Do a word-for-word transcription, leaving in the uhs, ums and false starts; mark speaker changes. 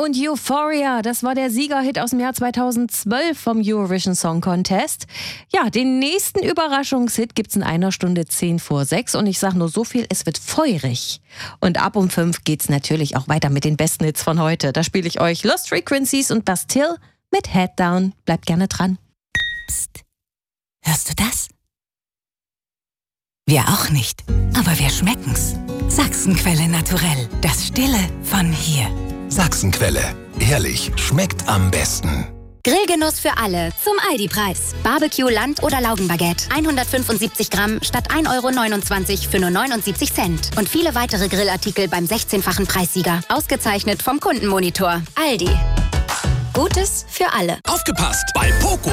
Speaker 1: und Euphoria, das war der Siegerhit aus dem Jahr zweitausendzwölf vom Eurovision Song Contest. Ja, den nächsten Überraschungshit gibt's in einer Stunde zehn vor sechs und ich sag nur so viel, es wird feurig. Und ab um fünf geht's natürlich auch weiter mit den besten Hits von heute. Da spiele ich euch Lost Frequencies und Bastille mit Head Down. Bleibt gerne dran.
Speaker 2: Psst. Hörst du das? Wir auch nicht, aber wir schmecken's. Sachsenquelle Naturell, das Stille von hier.
Speaker 3: Sachsenquelle, ehrlich, schmeckt am besten.
Speaker 4: Grillgenuss für alle zum Aldi-Preis. Barbecue, Land- oder Laugenbaguette. hundertfünfundsiebzig Gramm statt ein Euro neunundzwanzig für nur neunundsiebzig Cent. Und viele weitere Grillartikel beim sechzehnfachen Preissieger. Ausgezeichnet vom Kundenmonitor. Aldi. Gutes für alle.
Speaker 5: Aufgepasst! Bei Poco